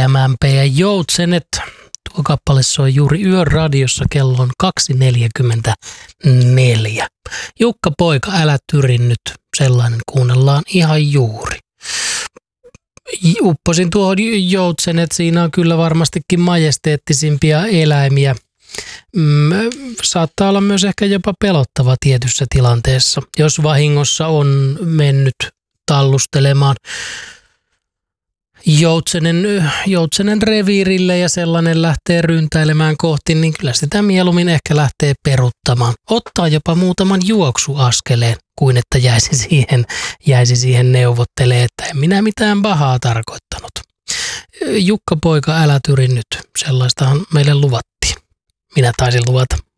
PMMP ja Joutsenet. Tuo kappale soi juuri Yön radiossa, kello on 2.44. Jukka poika, älä tyri nyt, sellainen kuunnellaan ihan juuri. Upposin tuohon Joutsenet, siinä on kyllä varmastikin majesteettisimpia eläimiä. Saattaa olla myös ehkä jopa pelottava tietyssä tilanteessa, jos vahingossa on mennyt tallustelemaan joutsenen reviirille ja sellainen lähtee ryntäilemään kohti, niin kyllä sitä mieluummin ehkä lähtee peruttamaan. Ottaa jopa muutaman juoksuaskeleen, kuin että jäisi siihen neuvottelemaan, että en minä mitään pahaa tarkoittanut. Jukka poika, älä tyri nyt. Sellaistahan meille luvattiin. Minä taisin luvata.